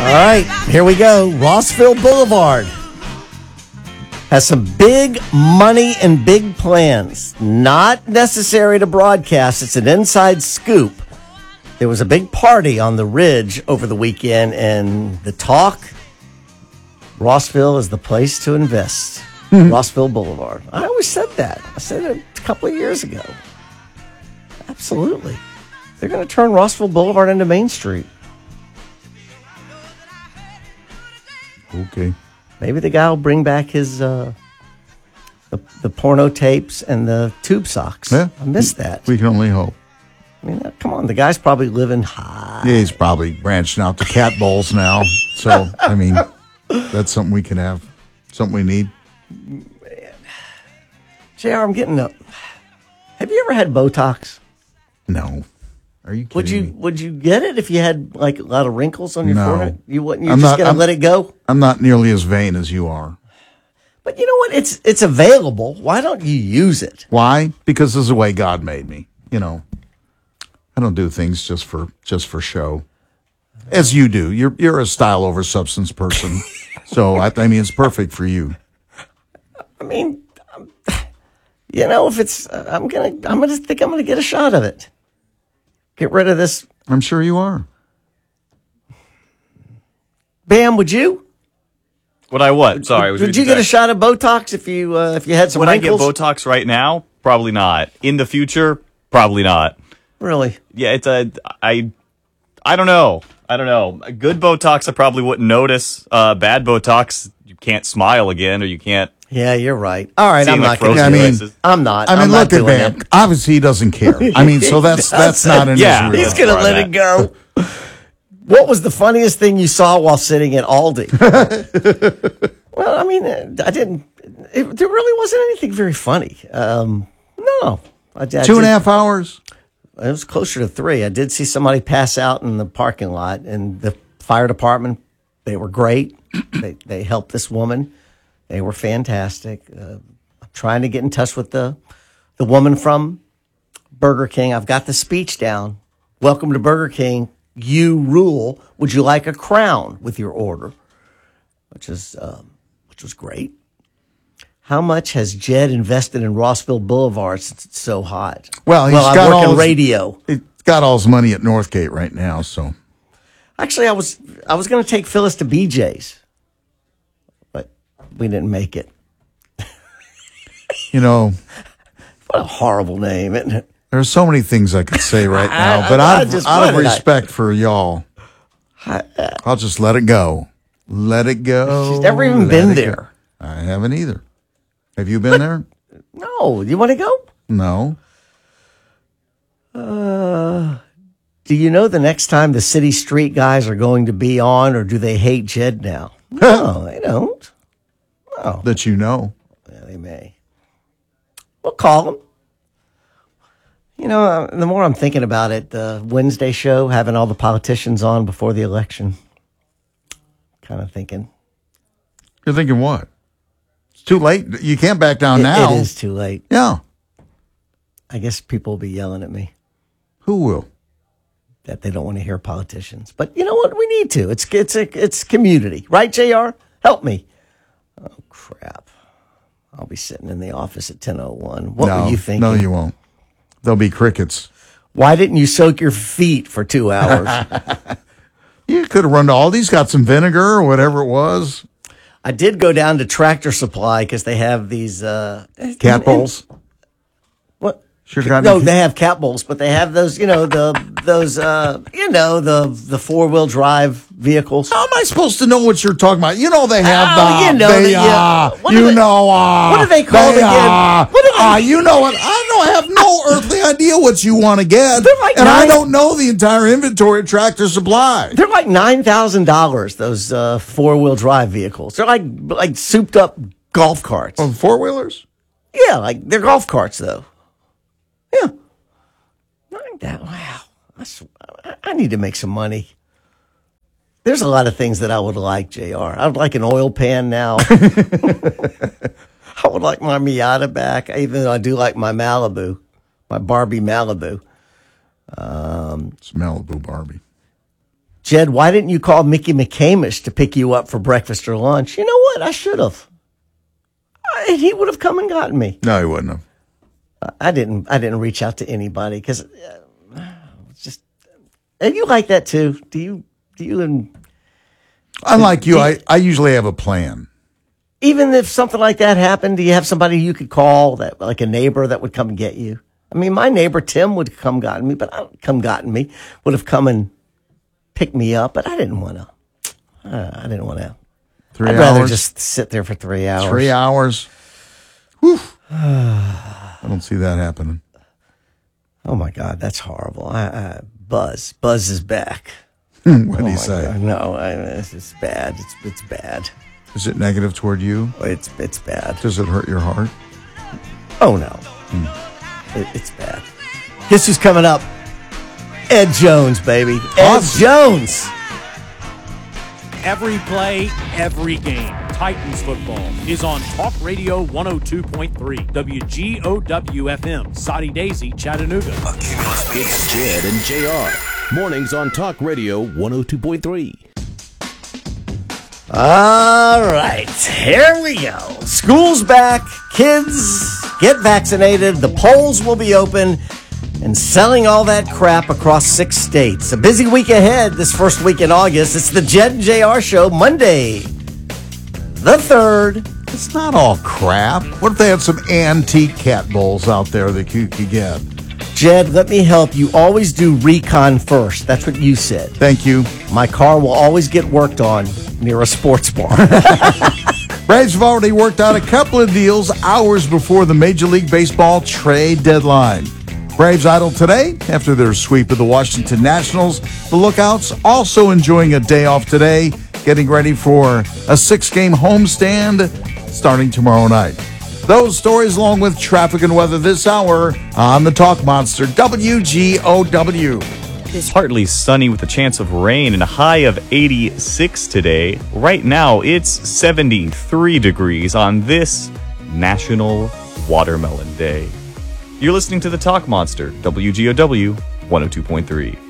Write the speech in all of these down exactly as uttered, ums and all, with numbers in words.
right, here we go. Rossville Boulevard has some big money and big plans. Not necessary to broadcast. It's an inside scoop. There was a big party on the Ridge over the weekend, and the talk, Rossville is the place to invest. Rossville Boulevard. I always said that. I said it a couple of years ago. Absolutely. They're going to turn Rossville Boulevard into Main Street. Okay. Maybe the guy will bring back his uh, the, the porno tapes and the tube socks. Yeah. I miss that. We can only hope. I mean, uh, come on. The guy's probably living high. Yeah, he's probably branching out to cat balls now. So, I mean, that's something we can have. Something we need. J R, I'm getting up. Have you ever had Botox? No. Are you kidding Would you me? would you get it if you had like a lot of wrinkles on your No. forehead? You wouldn't. You're I'm just not- gonna I'm- let it go. I'm not nearly as vain as you are. But you know what? It's it's available. Why don't you use it? Why? Because this is the way God made me. You know, I don't do things just for just for show, as you do. You're you're a style over substance person, so I, I mean it's perfect for you. I mean, um, you know, if it's, uh, I'm gonna, I'm gonna think I'm gonna get a shot of it. Get rid of this. I'm sure you are. Bam, would you? Would I what? Sorry. Would you get a shot of Botox if you uh, if you had some Would wrinkles? I get Botox right now? Probably not. In the future? Probably not. Really? Yeah, it's a, I, I don't know. I don't know. A good Botox, I probably wouldn't notice. Uh, bad Botox, you can't smile again, or you can't. Yeah, you're right. All right, See I'm like not going to frozen do I it. mean- I'm not. I mean, I'm look not at doing Bam. it. Obviously, he doesn't care. I mean, so that's that's not in Yeah, his He's real. going to let it go. What was the funniest thing you saw while sitting at Aldi? Well, I mean, uh, I didn't. It, there really wasn't anything very funny. Um, no, I, I Two and did- a half hours. It was closer to three. I did see somebody pass out in the parking lot, and the fire department, they were great. they they helped this woman. They were fantastic. Uh, I'm trying to get in touch with the the woman from Burger King. I've got the speech down. Welcome to Burger King. You rule. Would you like a crown with your order? Which is um, which was great. How much has Jed invested in Rossville Boulevard since it's so hot? Well, he's well, I got work all in his- radio. He's got all his money at Northgate right now. So Actually, I was I was going to take Phyllis to B J's, but we didn't make it. you know, What a horrible name, isn't it? there's so many things I could say right now, I- but I out of, just out of wanted- respect for y'all, I'll just let it go. Let it go. She's never even Let been it go. there. I haven't either. Have you been there? No, you want to go? No. Do you know the next time the City Street guys are going to be on, or do they hate Jed now? No, they don't. That you know. Yeah, they may. We'll call them. You know, uh, the more I'm thinking about it, the Wednesday show, having all the politicians on before the election, kind of thinking. You're thinking what? It's too late. You can't back down It- now. It is too late. Yeah. I guess people will be yelling at me Who will? that they don't want to hear politicians. But you know what? We need to. It's it's a, it's community, right, J R? Help me. Oh crap! I'll be sitting in the office at ten oh one. What no, were you thinking? No, you won't. There'll be crickets. Why didn't you soak your feet for two hours? You could have run to Aldi's, got some vinegar or whatever it was. I did go down to Tractor Supply because they have these uh, Cat and- bowls. What? Sure got No, any- they have cat bowls, but they have those, you know, the those, uh, you know, the the four wheel drive vehicles. How am I supposed to know what you're talking about? You know they have Oh, the, you know they, that, yeah. uh, What do you they- know, uh, what do they call they, it again? Uh, What do they- uh, you know what? I know I have no earthly idea what you want to get, They're like and I nine- don't know the entire inventory at Tractor Supply. They're like nine thousand dollars. Those uh, four wheel drive vehicles. They're like like souped up golf carts. Oh, four wheelers? Yeah, like they're golf carts though. Yeah. Nine that wow. That's, I- I need to make some money. There's a lot of things that I would like, J R. I would like an oil pan now. I would like my Miata back, even though I do like my Malibu, my Barbie Malibu. It's Malibu Barbie. Jed, why didn't you call Mickey McCamish to pick you up for breakfast or lunch? You know what? I should have. I, he would have come and gotten me. No, he wouldn't have. I didn't. I didn't reach out to anybody because uh, it's just. And you like that too? Do you? Do you? And Unlike you, I, I usually have a plan. even if something like that happened, do you have somebody you could call, that like a neighbor that would come and get you? I mean, my neighbor Tim would have come gotten me, but I don't come gotten me. Would have come and picked me up, but I didn't want to. Uh, I didn't want to. Three I'd hours. rather just sit there for three hours. Three hours. Whew. I don't see that happening. Oh my God, that's horrible. I, I, Buzz, Buzz is back. What did Oh he my say? God, no, I, it's, it's bad. It's it's bad. Is it negative toward you? It's it's bad. Does it hurt your heart? Oh no, Hmm. it, it's bad. Guess who's coming up? Ed Jones, baby. Ed Awesome. Jones. Every play, every game. Titans football is on Talk Radio one oh two point three, W G O W F M, Soddy Daisy, Chattanooga. It's Jed and J R. Mornings on Talk Radio one oh two point three. All right, here we go. School's back. Kids, get vaccinated. The polls will be open and selling all that crap across six states. A busy week ahead this first week in August. It's the Jed and J R Show, Monday, the third. It's not all crap. What if they had some antique cat bowls out there that you could get? Jed, let me help you. Always do recon first. That's what you said. Thank you. My car will always get worked on near a sports bar. Braves have already worked out a couple of deals hours before the Major League Baseball trade deadline. Braves idle today after their sweep of the Washington Nationals. The Lookouts also enjoying a day off today, getting ready for a six-game homestand starting tomorrow night. Those stories along with traffic and weather this hour on the Talk Monster, W G O W. It's partly sunny with a chance of rain and a high of eighty-six today. Right now, it's seventy-three degrees on this National Watermelon Day. You're listening to the Talk Monster, W G O W one oh two point three.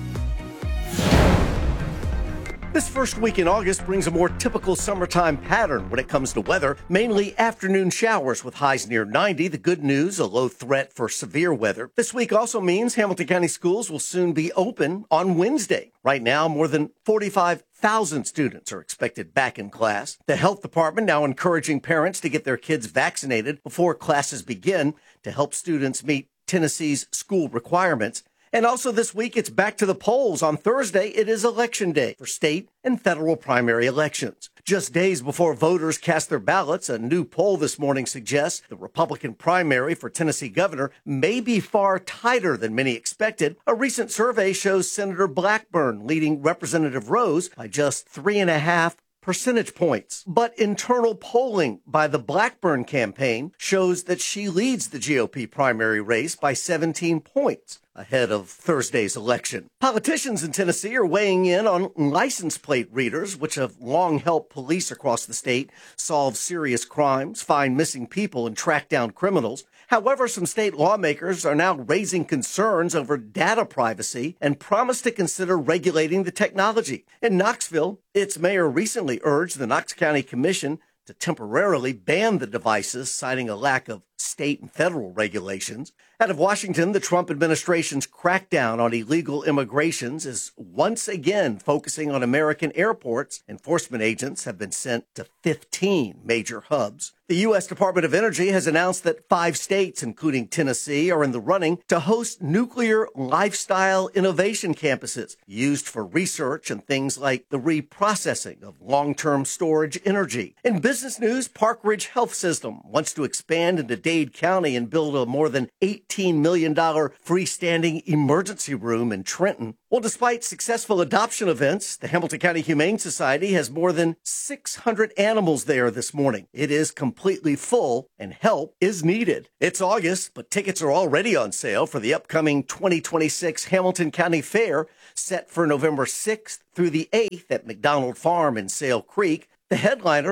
This first week in August brings a more typical summertime pattern when it comes to weather, mainly afternoon showers with highs near ninety. The good news, a low threat for severe weather. This week also means Hamilton County schools will soon be open on Wednesday. Right now, more than forty-five thousand students are expected back in class. The health department now encouraging parents to get their kids vaccinated before classes begin to help students meet Tennessee's school requirements. And also this week, it's back to the polls. On Thursday, it is Election Day for state and federal primary elections. Just days before voters cast their ballots, a new poll this morning suggests the Republican primary for Tennessee governor may be far tighter than many expected. A recent survey shows Senator Blackburn leading Representative Rose by just three and a half percentage points. But internal polling by the Blackburn campaign shows that she leads the G O P primary race by seventeen points ahead of Thursday's election. Politicians in Tennessee are weighing in on license plate readers, which have long helped police across the state solve serious crimes, find missing people, and track down criminals. However, some state lawmakers are now raising concerns over data privacy and promise to consider regulating the technology. In Knoxville, its mayor recently urged the Knox County Commission to temporarily ban the devices, citing a lack of state and federal regulations. Out of Washington, the Trump administration's crackdown on illegal immigrations is once again focusing on American airports. Enforcement agents have been sent to fifteen major hubs. The U S Department of Energy has announced that five states, including Tennessee, are in the running to host nuclear lifestyle innovation campuses used for research and things like the reprocessing of long-term storage energy. In business news, Park Ridge Health System wants to expand into Dade County and build a more than eighteen million dollars freestanding emergency room in Trenton. Well, despite successful adoption events, the Hamilton County Humane Society has more than six hundred animals there this morning. It is completely full and help is needed. It's August, but tickets are already on sale for the upcoming twenty twenty-six Hamilton County Fair, set for November sixth through the eighth at McDonald Farm in Sale Creek. The headliner,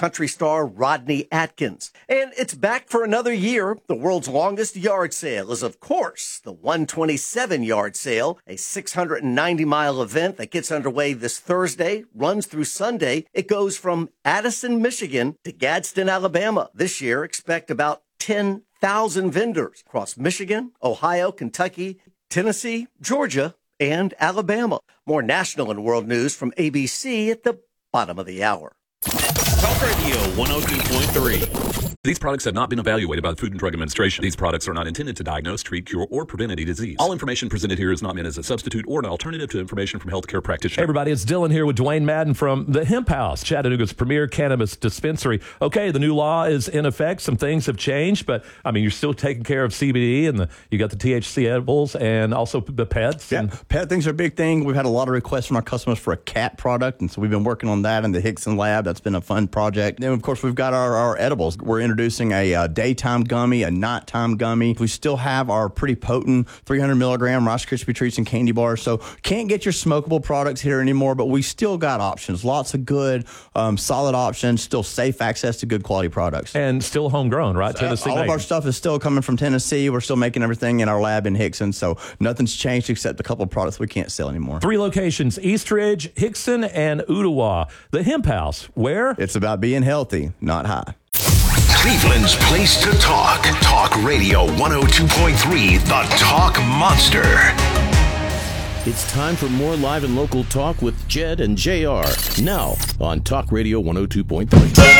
country star Rodney Atkins. And it's back for another year. The world's longest yard sale is, of course, the one twenty-seven yard sale, a six hundred ninety mile event that gets underway this Thursday, runs through Sunday. It goes from Addison, Michigan to Gadsden, Alabama. This year, expect about ten thousand vendors across Michigan, Ohio, Kentucky, Tennessee, Georgia, and Alabama. More national and world news from A B C at the bottom of the hour. Talk Radio one oh two point three. These products have not been evaluated by the Food and Drug Administration. These products are not intended to diagnose, treat, cure, or prevent any disease. All information presented here is not meant as a substitute or an alternative to information from healthcare practitioners. Hey everybody, it's Dylan here with Dwayne Madden from the Hemp House, Chattanooga's premier cannabis dispensary. Okay, the new law is in effect. Some things have changed, but I mean, you're still taking care of C B D, and the, you got the T H C edibles and also the pets. Yeah, and pet things are a big thing. We've had a lot of requests from our customers for a cat product, and so we've been working on that in the Hickson lab. That's been a fun project. Then, of course, we've got our, our edibles. We're introducing a uh, daytime gummy, a nighttime gummy. We still have our pretty potent three hundred milligram Rice Krispie treats and candy bars. So can't get your smokable products here anymore, but we still got options. Lots of good, um, solid options. Still safe access to good quality products. and still homegrown, right? Tennessee All of made. our stuff is still coming from Tennessee. We're still making everything in our lab in Hickson. So nothing's changed except a couple of products we can't sell anymore. Three locations: Eastridge, Hickson, and Ottawa. The Hemp House, where? It's about being healthy, not high. Cleveland's place to talk. Talk Radio one oh two point three, the Talk Monster. It's time for more live and local talk with Jed and J R. Now on Talk Radio one oh two point three.